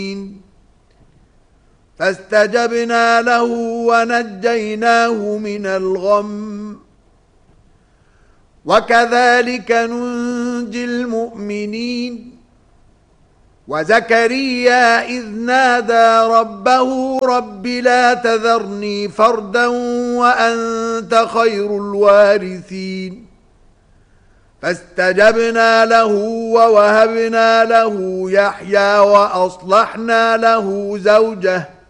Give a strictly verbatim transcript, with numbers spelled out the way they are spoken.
فاستجبنا له ونجيناه من الغم وكذلك ننجي المؤمنين. وزكريا إذ نادى ربه رب لا تذرني فردا وأنت خير الوارثين فاستجبنا له ووهبنا له يحيى وأصلحنا له زوجه